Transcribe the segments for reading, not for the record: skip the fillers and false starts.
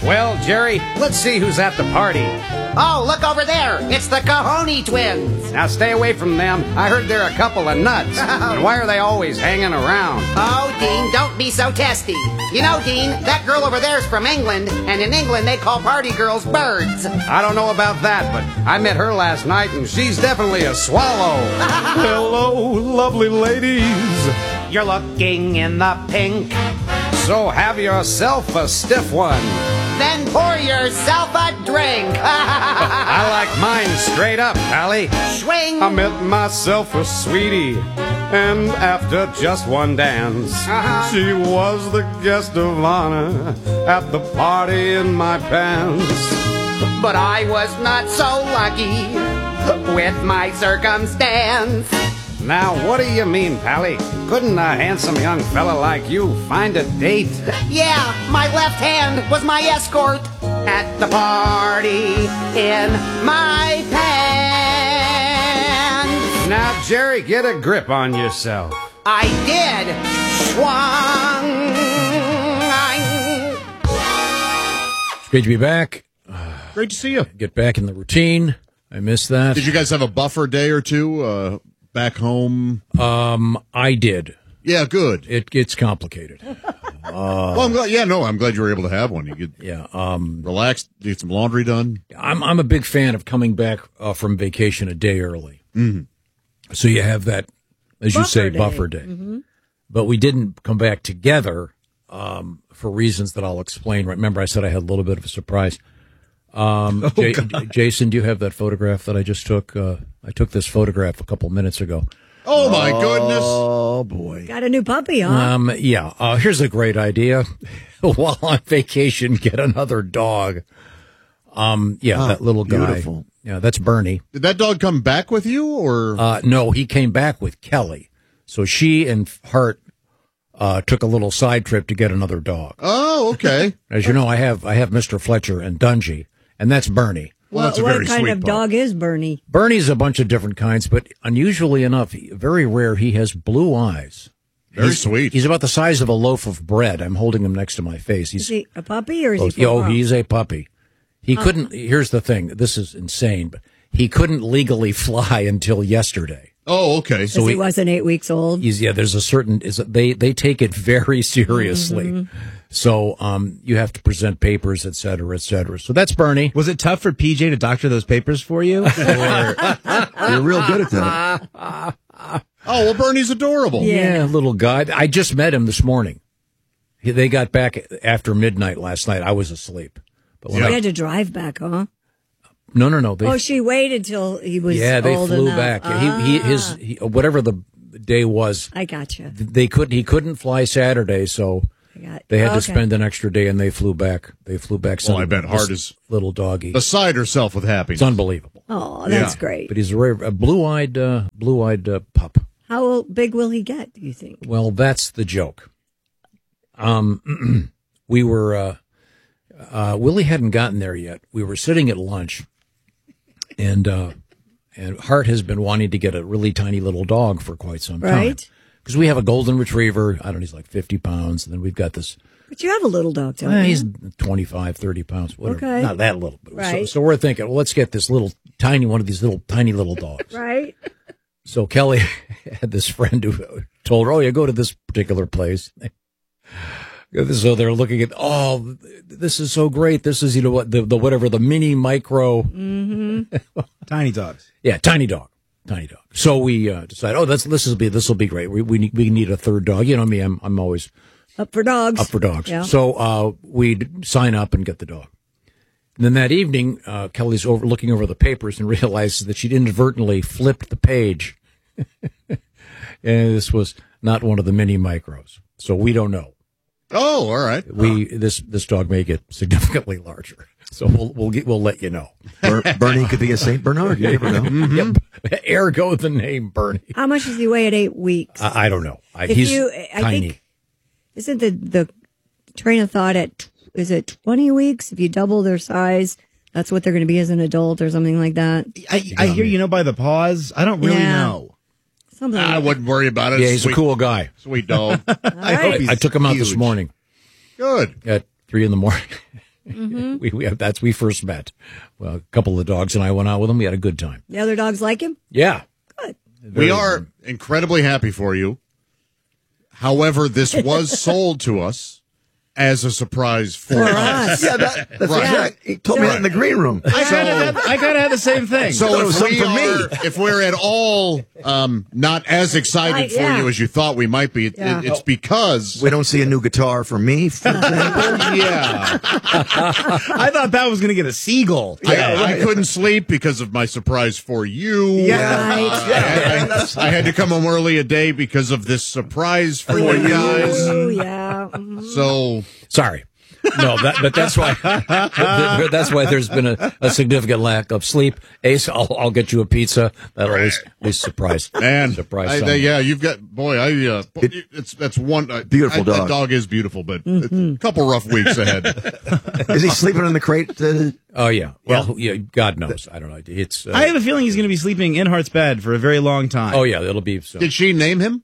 Well, Jerry, let's see who's at the party. Oh, look over there. It's the Cahoney twins. Now stay away from them. I heard they're a couple of nuts. And why are they always hanging around? Oh, Dean, don't be so testy. You know, Dean, that girl over there's from England, and in England they call party girls birds. I don't know about that, but I met her last night, and she's definitely a swallow. Hello, lovely ladies. You're looking in the pink. So have yourself a stiff one. Then pour yourself a drink. I like mine straight up, Pally. Swing. I met myself a sweetie, and after just one dance, she was the guest of honor at the party in my pants. But I was not so lucky with my circumstance. Now, what do you mean, Pally? Couldn't a handsome young fella like you find a date? Yeah, my left hand was my escort at the party in my pants. Now, Jerry, get a grip on yourself. I did. Swung. It's great to be back. Great to see you. Get back in the routine. I missed that. Did you guys have a buffer day or two back home? I did. Yeah, good. It gets complicated. Well, I'm glad. Yeah, no, I'm glad you were able to have one. You could relax, get some laundry done. I'm a big fan of coming back from vacation a day early. Mm-hmm. So you have that, as you say, buffer day. Mm-hmm. But we didn't come back together for reasons that I'll explain. Remember, I said I had a little bit of a surprise. Jason, do you have that photograph that I just took? I took this photograph a couple minutes ago. Oh, my goodness. Oh, boy. Got a new puppy, huh? Yeah. Here's a great idea. While on vacation, get another dog. That little guy. Beautiful. Yeah, that's Bernie. Did that dog come back with you, or? No, he came back with Kelly. So she and Hart took a little side trip to get another dog. Oh, okay. As you know, I have Mr. Fletcher and Dungy, and that's Bernie. Well, that's a what very kind sweet of pup. dog is Bernie? Bernie's a bunch of different kinds, but unusually enough, very rare, he has blue eyes. Very sweet. He's about the size of a loaf of bread. I'm holding him next to my face. Is he a puppy or is he full Oh, grown? he's a puppy. He couldn't, here's the thing, this is insane, but he couldn't legally fly until yesterday. Oh, okay. Because he wasn't 8 weeks old. There's a certain, they take it very seriously. Mm-hmm. So, you have to present papers, et cetera, et cetera. So that's Bernie. Was it tough for PJ to doctor those papers for you? You're real good at that. Oh, well, Bernie's adorable. Yeah, little guy. I just met him this morning. They got back after midnight last night. I was asleep. But You had to drive back, huh? No. She waited till he was they old flew enough. back. He whatever the day was. I gotcha. He couldn't fly Saturday, so they had to spend an extra day, and they flew back. Well, I bet Hart is little doggy beside herself with happiness. It's unbelievable. Oh, that's great. But he's a blue-eyed pup. How big will he get, do you think? Well, that's the joke. We were Willie hadn't gotten there yet. We were sitting at lunch, and Hart has been wanting to get a really tiny little dog for quite some time. Right. Because we have a golden retriever. I don't know, he's like 50 pounds. And then we've got this. But you have a little dog, don't you? He's 25, 30 pounds. Whatever. Okay. Not that little. But Right. So we're thinking, well, let's get this one of these tiny little dogs. Right. So Kelly had this friend who told her, oh, you go to this particular place. So they're looking at, oh, this is so great. This is, the mini micro. Mm-hmm. Tiny dogs. Yeah, tiny dog. So we decide, this will be great. We need a third dog. You know me, I'm always Up for dogs. Yeah. Yeah. So we'd sign up and get the dog. And then that evening, Kelly's looking over the papers and realizes that she'd inadvertently flipped the page. And this was not one of the mini micros. So we don't know. Oh, all right. This dog may get significantly larger. So we'll let you know. Bernie could be a Saint Bernard. You never know. Yep. Ergo the name Bernie. How much does he weigh at 8 weeks? I don't know. I tiny. think, isn't the train of thought is it 20 weeks? If you double their size, that's what they're going to be as an adult or something like that. I hear, by the paws. I don't really know. Something I like wouldn't worry about it. Yeah, he's a cool guy. Sweet dog. All right. I took him out this morning. Good. At 3 a.m. Mm-hmm. We first met. Well, a couple of the dogs and I went out with him. We had a good time. The other dogs like him? Yeah. Good. We are incredibly happy for you. However, this was sold to us as a surprise for us. Yeah, that's Right. exact. He told me that in the green room. I kind of had the same thing. So Thought it was if we're at all not as excited Right, for yeah. you as you thought we might be, it's because We don't see a new guitar for me, for example. yeah, I thought that was going to get a seagull. I couldn't sleep because of my surprise for you. Right. I had to come home early a day because of this surprise for you guys. Oh, yeah. Mhm. So Sorry. No, but that's why that's why there's been a significant lack of sleep. Ace, I'll get you a pizza. That'll at least surprise. man, surprise. someone. yeah, you've got that's one Beautiful dog. That dog is beautiful, but a couple rough weeks ahead. Is he sleeping in the crate? Oh yeah. Well, yeah. God knows. I don't know. It's. I have a feeling he's going to be sleeping in Hart's bed for a very long time. Oh yeah. It'll be. So. Did she name him?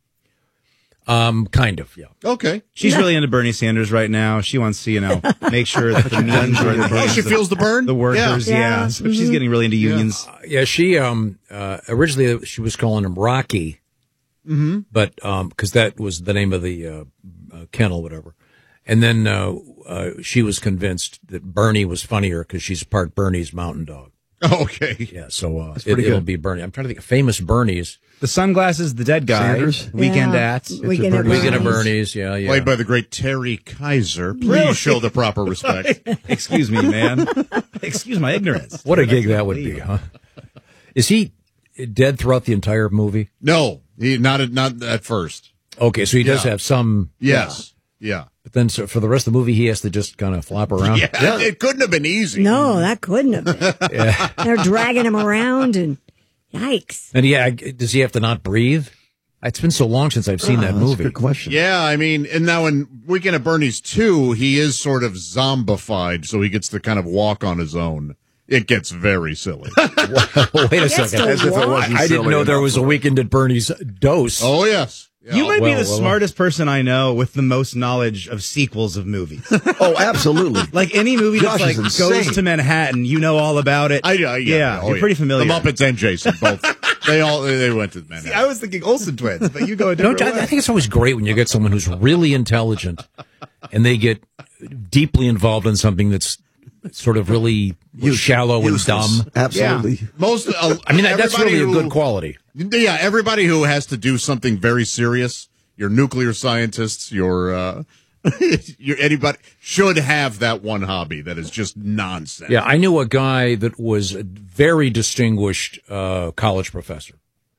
Kind of. Yeah. Okay. She's really into Bernie Sanders right now. She wants to, make sure that the meetings are in Oh, she feels the burn. the workers. Yeah. Yeah. So she's getting really into unions. Yeah. She originally she was calling him Rocky. Mm-hmm. But because that was the name of the kennel, whatever. And then she was convinced that Bernie was funnier because she's part Bernie's mountain dog. Okay. Yeah. So pretty it'll good. be Bernie. I'm trying to think of famous Bernies. The sunglasses, the dead guy. Sanders? Weekend Yeah. at. Weekend at Weekend of Bernie's. Bernie's. Yeah. Yeah. Played by the great Terry Kaiser. Please show the proper respect. Excuse me, man. Excuse my ignorance. What a gig that would be, huh? Is he dead throughout the entire movie? No, he not at first. Okay, so he does Yeah. have some. Yes. Yeah. But then so for the rest of the movie, he has to just kind of flop around. Yeah. It couldn't have been easy. No, that couldn't have been. They're dragging him around and yikes. And does he have to not breathe? It's been so long since I've seen that That's a movie. good question. Yeah, I mean, and now in Weekend at Bernie's 2, he is sort of zombified, so he gets to kind of walk on his own. It gets very silly. Wait a Gets second. to As if it walk. wasn't I didn't silly know there enough was a Weekend at Bernie's dose. Oh, yes. Yeah. You might be well, the well, smartest person I know with the most knowledge of sequels of movies. Oh, absolutely. Like any movie Josh that's like is goes insane. to Manhattan, you know all about it. Yeah. Oh, you're pretty familiar. The Muppets and Jason, both. they went to Manhattan. I was thinking Olsen twins, but you go a Don't different I way. think it's always great when you get someone who's really intelligent and they get deeply involved in something that's sort of really shallow and Useless. dumb. Absolutely. Most, I mean, that's everybody really a who- good quality. Yeah, everybody who has to do something very serious, your nuclear scientists, your anybody should have that one hobby that is just nonsense. Yeah, I knew a guy that was a very distinguished college professor,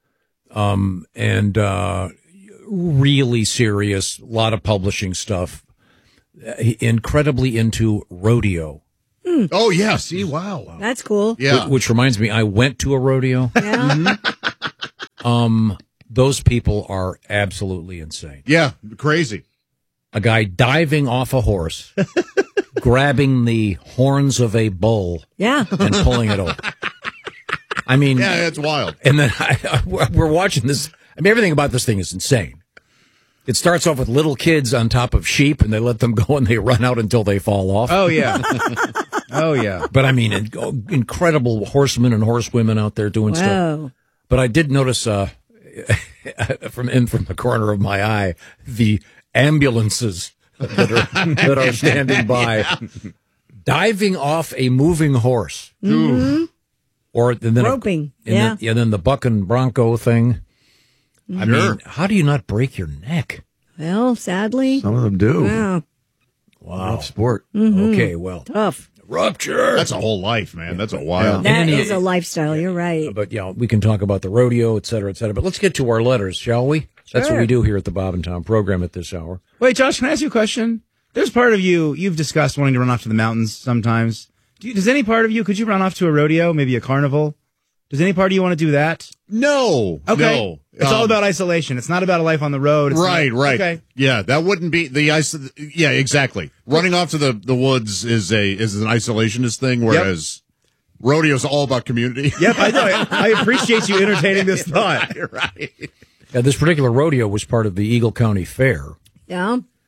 and really serious, a lot of publishing stuff, incredibly into rodeo. Oh yeah. See, wow. That's cool. Yeah. Which reminds me, I went to a rodeo. Yeah. Those people are absolutely insane. Yeah. Crazy. A guy diving off a horse, grabbing the horns of a bull Yeah. and pulling it over. I mean, Yeah, it's wild. and then we're watching this. I mean, everything about this thing is insane. It starts off with little kids on top of sheep, and they let them go, and they run out until they fall off. Oh yeah. Oh yeah. But I mean, incredible horsemen and horsewomen out there doing stuff. Whoa. But I did notice from the corner of my eye the ambulances that are standing by, diving off a moving horse, or and then Roping. and then the buck and bronco thing. I mean, how do you not break your neck? Well, sadly. Some of them do. Yeah. Wow. Tough sport. Okay, well, Tough. rupture. That's a whole life, man. That's a wild. That And is a lifestyle. You're right. But yeah, we can talk about the rodeo, et cetera, et cetera. But let's get to our letters, shall we? That's what we do here at the Bob and Tom program at this hour. Wait, Josh, can I ask you a question? There's part of you've discussed wanting to run off to the mountains sometimes. Does any part of you, could you run off to a rodeo, maybe a carnival? Does any part of you want to do that? No. Okay. No. It's all about isolation. It's not about a life on the road. It's Right. Okay. Yeah, that wouldn't be the ice. Yeah, exactly. Running off to the woods is an isolationist thing, whereas rodeo's all about community. Yep, I know. I appreciate you entertaining this thought. You're right. Yeah, this particular rodeo was part of the Eagle County Fair. Yeah.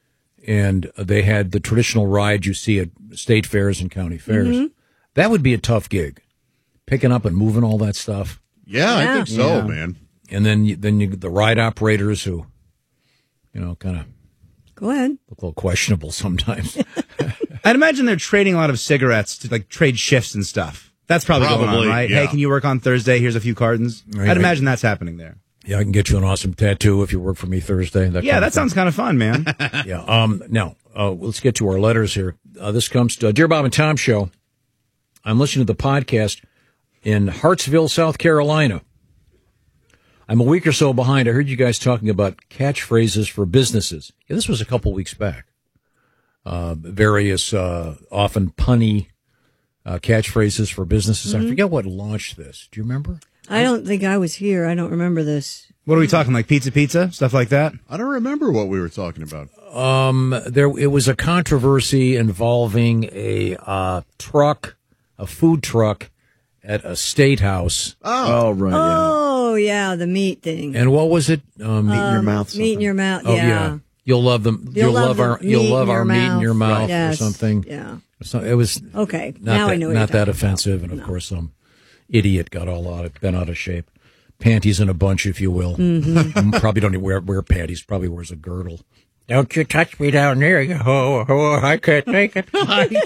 and they had the traditional ride you see at state fairs and county fairs. Mm-hmm. That would be a tough gig, picking up and moving all that stuff. Yeah, I Yeah. think so, Yeah. man. And then you the ride operators who, kind of Go ahead. look a little questionable sometimes. I'd imagine they're trading a lot of cigarettes to like trade shifts and stuff. That's probably going on, Probably, right? yeah. Hey, can you work on Thursday? Here's a few cartons. Right. I'd imagine that's happening there. Yeah, I can get you an awesome tattoo if you work for me Thursday. Yeah, that sounds kind of fun, man. Yeah. Now, let's get to our letters here. This comes to Dear Bob and Tom Show. I'm listening to the podcast in Hartsville, South Carolina. I'm a week or so behind. I heard you guys talking about catchphrases for businesses. Yeah, this was a couple weeks back. Various, often punny catchphrases for businesses. I forget what launched this. Do you remember? I don't think I was here. I don't remember this. What are we talking, like pizza, stuff like that? I don't remember what we were talking about. It was a controversy involving a food truck at a state house. Oh, right. Yeah. Oh, yeah, the meat thing. And what was it? Meat in your mouth. Meat in your mouth. Oh Yeah. yeah. You'll love them. You'll love our the meat in our your meat in your mouth. mouth Yes. or something. Yeah. So it was Okay. not Now that, I know what not you're that talking offensive, and of course some idiot got bent out of shape. Panties in a bunch, if you will. Mm-hmm. Probably don't even wear panties. Probably wears a girdle. Don't you touch me down there? I can't take it.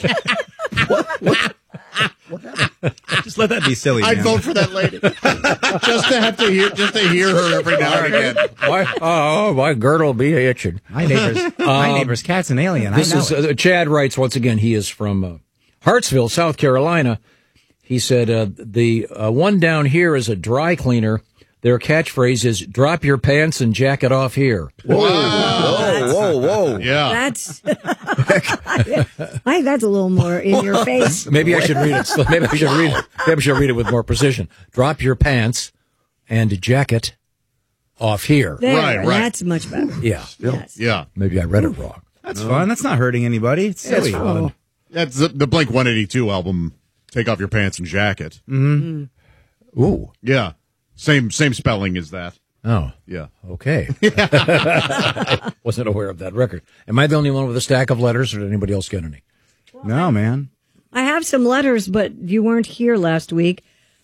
Just let that be silly, man. I'd vote for that lady just to hear her every now and again. My girdle be itching. My neighbor's cat's an alien. This I know is it. Chad writes once again. He is from Hartsville, South Carolina. He said the one down here is a dry cleaner. Their catchphrase is "Drop your pants and jacket off here." Whoa. Yeah. That's that's a little more in your face. Maybe I should read it. Maybe I should read it with more precision. Drop your pants and jacket off here. There, Right. that's much better. Yeah. Yes. Yeah. Maybe I read it wrong. That's fun. That's not hurting anybody. It's silly. Oh. That's the Blink 182 album, Take Off Your Pants and Jacket. Ooh. Yeah. Same spelling as that. Oh. Yeah. Okay. I wasn't aware of that record. Am I the only one with a stack of letters, or did anybody else get any? No, man. I have some letters, but you weren't here last week.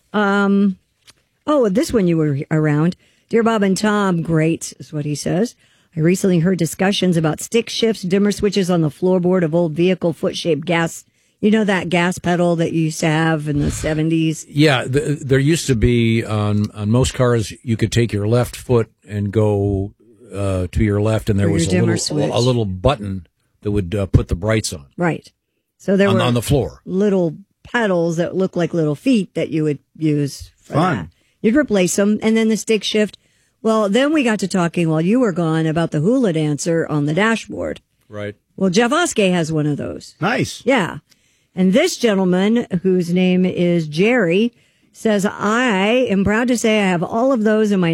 This one you were around. Dear Bob and Tom, great is what he says. I recently heard discussions about stick shifts, dimmer switches on the floorboard of old vehicle foot-shaped gas. You know that gas pedal that you used to have in the 70s? Yeah, there used to be on most cars, you could take your left foot and go to your left, and there For was your dimmer a switch. little button that would put the brights on Right. So there were on the floor. little pedals that look like little feet that you would use for Fun. that. You'd replace them, and then the stick shift. Well, then we got to talking while you were gone about the hula dancer on the dashboard. Right. Well, Jeff Oskey has one of those. Nice. Yeah. And this gentleman, whose name is Jerry, says, I am proud to say I have all of those in my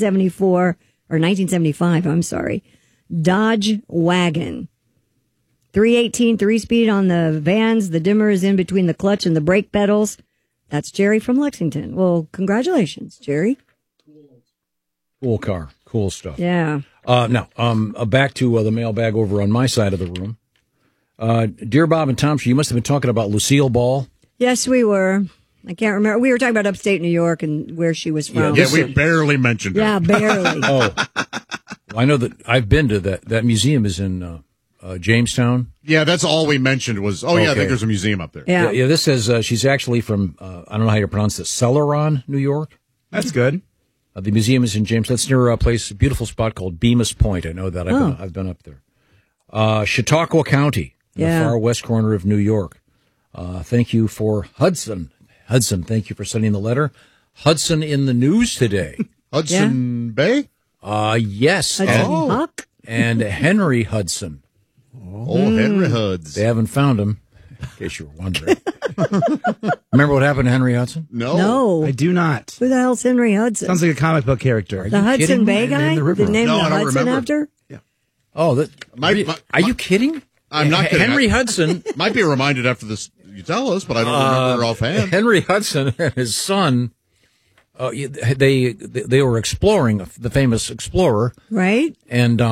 1975, Dodge wagon. 318 3-speed on the vans. The dimmer is in between the clutch and the brake pedals. That's Jerry from Lexington. Well, congratulations, Jerry. Cool car. Cool stuff. Yeah. Now, back to the mailbag over on my side of the room. Dear Bob and Tom, you must have been talking about Lucille Ball. Yes, we were. I can't remember. We were talking about upstate New York and where she was from. Yeah, we barely mentioned it. Yeah, barely. Oh, I know that I've been to that. That museum is in Jamestown. Yeah, that's all we mentioned was, I Okay. think there's a museum up there. Yeah. Yeah, this says she's actually from, I don't know how you pronounce this, Celeron, New York. That's good. The museum is in Jamestown. It's near a place, a beautiful spot called Bemis Point. I know that. I've been up there. Chautauqua County, in Yeah. the far west corner of New York. Thank you for Hudson. Hudson, thank you for sending the letter. Hudson in the news today. Hudson Bay? Yes. Hudson Hawk? And Henry Hudson. Oh, Henry Huds. They haven't found him, in case you were wondering. Remember what happened to Henry Hudson? No. I do not. Who the hell's Henry Hudson? Sounds like a comic book character. the Hudson kidding? Bay guy? Named the river. The name No, the I don't Hudson remember. after? Oh, are you kidding? I'm not kidding. Henry Hudson. Might be reminded after this, you tell us, but I don't remember offhand. Henry Hudson and his son, they were exploring, the famous explorer, Right? and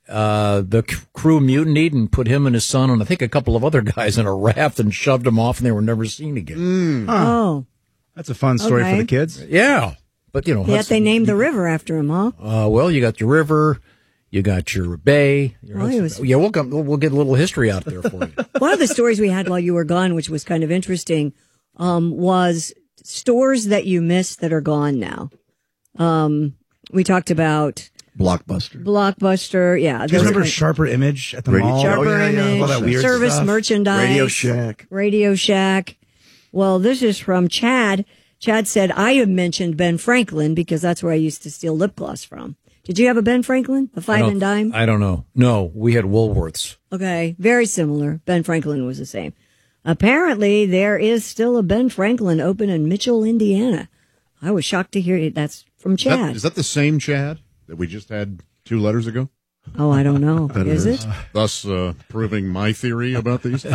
the crew mutinied and put him and his son and I think a couple of other guys in a raft and shoved them off, and they were never seen again. Oh. That's a fun story for Okay. the kids. Yeah, but Yet they named the river after him, huh? well, you got the river, you got your bay. Your Well, he Hudson- was- yeah, we'll get a little history out there for you. One of the stories we had while you were gone, which was kind of interesting, was stores that you missed that are gone now. We talked about Blockbuster. Yeah. Do you remember Sharper Image at the mall? Sharper Image, all that weird Service stuff. Merchandise. Radio Shack. Well, this is from Chad. Chad said, I have mentioned Ben Franklin because that's where I used to steal lip gloss from. Did you have a Ben Franklin? A five and dime? I don't know. No, we had Woolworths. Okay. Very similar. Ben Franklin was the same. Apparently, there is still a Ben Franklin open in Mitchell, Indiana. I was shocked to hear it. That's from Chad. Is that the same Chad that we just had 2 letters ago? Oh, I don't know. Is it? Thus proving my theory about these.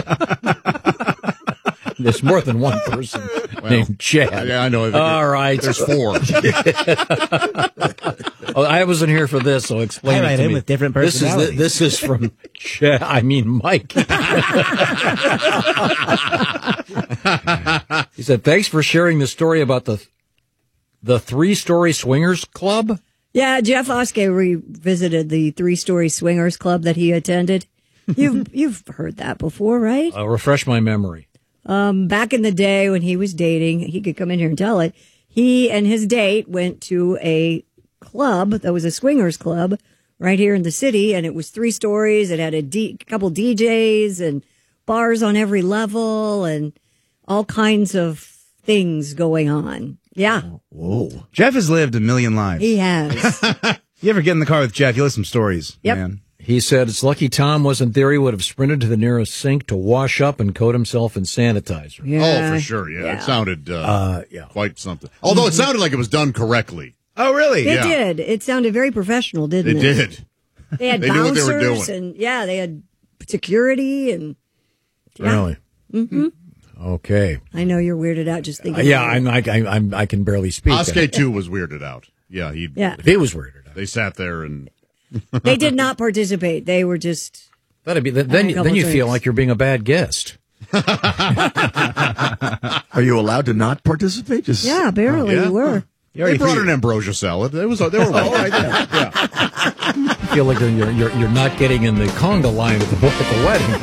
There's more than one person named Chad. Yeah, I know. I think All right. There's 4. Oh, I wasn't here for this, so explain I it write to in me. with different personalities. This is from Chad. I mean, Mike. He said, thanks for sharing the story about the 3-story swingers club. Yeah, Jeff Oskey revisited the 3-story swingers club that he attended. You've heard that before, right? Refresh my memory. Back in the day when he was dating, he could come in here and tell it. He and his date went to a club that was a swingers club right here in the city, and it was 3 stories. It had a couple DJs and bars on every level and all kinds of things going on. Yeah, Whoa. Jeff has lived a million lives. he has. You ever get in the car with Jeff, you listen to some stories. Yep. Man. He said, it's lucky Tom wasn't there. He would have sprinted to the nearest sink to wash up and coat himself in sanitizer. Yeah. Oh, for sure. Yeah. It sounded yeah. quite something. Although it sounded like it was done correctly. Oh, really? It did. It sounded very professional, didn't It it? did. They had They knew what they were bouncers doing. and they had security and Really? Mm-hmm. Okay. I know you're weirded out just thinking. Yeah, about it. I can barely speak. Oskey, too, was weirded out. Yeah. He was weirded out. They sat there and. They did not participate. They were just. That'd be then. a couple Then you feel drinks. like you're being a bad guest. Are you allowed to not participate? Just Yeah, barely Yeah. you were. They brought an ambrosia salad. They were well. Yeah. You feel like you're not getting in the conga line at the wedding.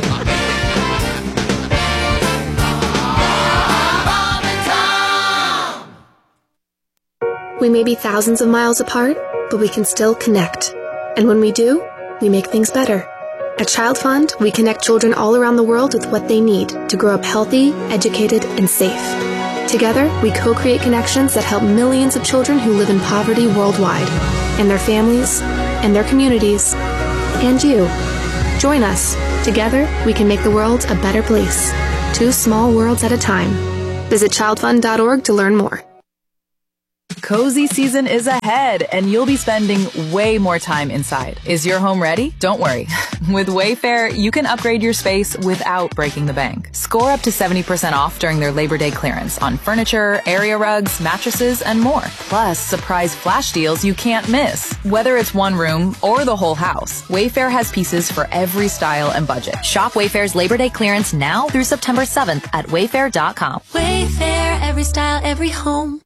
We may be thousands of miles apart, but we can still connect. And when we do, we make things better. At Child Fund, we connect children all around the world with what they need to grow up healthy, educated, and safe. Together, we co-create connections that help millions of children who live in poverty worldwide, and their families, and their communities, and you. Join us. Together, we can make the world a better place. 2 small worlds at a time. Visit childfund.org to learn more. Cozy season is ahead, and you'll be spending way more time inside. Is your home ready? Don't worry. With Wayfair, you can upgrade your space without breaking the bank. Score up to 70% off during their Labor Day clearance on furniture, area rugs, mattresses, and more. Plus, surprise flash deals you can't miss. Whether it's one room or the whole house, Wayfair has pieces for every style and budget. Shop Wayfair's Labor Day clearance now through September 7th at wayfair.com. Wayfair, every style, every home.